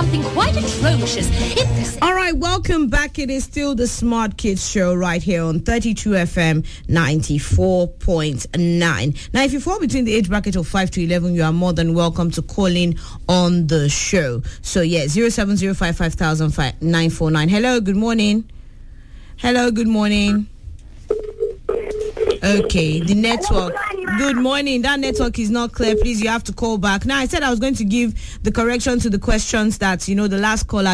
something quite atrocious. All right, welcome back. It is still the Smart Kids Show right here on 32 FM 94.9. Now, if you fall between the age bracket of 5 to 11, you are more than welcome to call in on the show. So, yeah, 07055 Hello, good morning. Hello, good morning. Okay, the network. Good morning. That network is not clear. Please, you have to call back. Now, I said I was going to give the correction to the questions that, the last caller